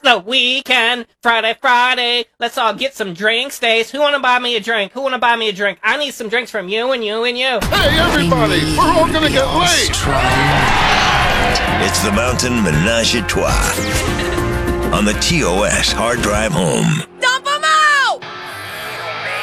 the weekend. Friday, let's all get some drinks, Stace. Who wanna buy me a drink? Who wanna buy me a drink? I need some drinks from you and you and you. Hey, everybody, we're all gonna get late. It's the Mountain Menage a Trois on the TOS Hard Drive Home.